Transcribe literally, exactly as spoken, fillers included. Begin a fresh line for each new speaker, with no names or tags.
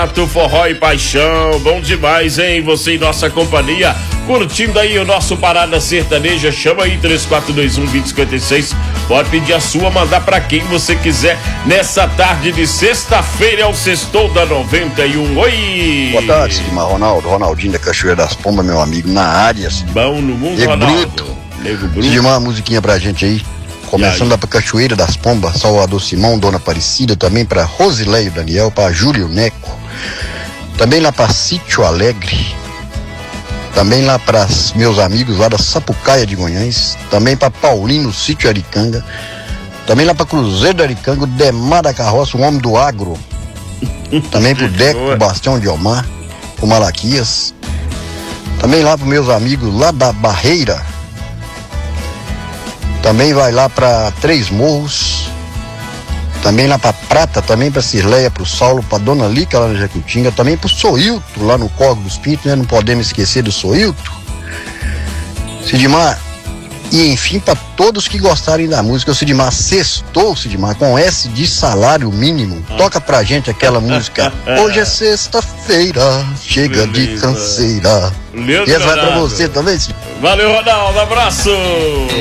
Forró e paixão, bom demais, hein? Você e nossa companhia, curtindo aí o nosso Parada Sertaneja. Chama aí três quatro dois um, dois zero cinco seis. Pode pedir a sua, mandar pra quem você quiser nessa tarde de sexta-feira. É o Sextou da noventa e um. Oi!
Boa tarde, Sidmar. Ronaldo, Ronaldinho da Cachoeira das Pombas, meu amigo, na área.
Bom no mundo,
Nego
Ronaldo.
Bruto.
Nego Bruto.
Sidmar, uma musiquinha pra gente aí. Começando lá pra Cachoeira das Pombas, Salvador Simão, Dona Aparecida, também pra Rosileio Daniel, pra Júlio Neco. Também lá para Sítio Alegre, também lá para meus amigos lá da Sapucaia de Goiás, também para Paulino, Sítio Aricanga, também lá para Cruzeiro do Aricanga, o Demar da Carroça, o homem do agro, também pro Deco, o Bastião de Omar, o Malaquias, também lá para meus amigos lá da Barreira, também vai lá para Três Morros, também lá pra Prata, também pra Cirleia, pro Saulo, pra Dona Lica lá na Jacutinga, também pro Soilto lá no Córrego dos Pintos, né? Não podemos esquecer do Soilto. Sidmar, e enfim, pra todos que gostarem da música, o Sidmar sextou, Sidmar, com S de salário mínimo. Toca pra gente aquela música. Hoje é sexta-feira, chega Beleza. de canseira.
Beleza,
e essa vai pra você também, Sidmar.
Valeu, Ronaldo, abraço!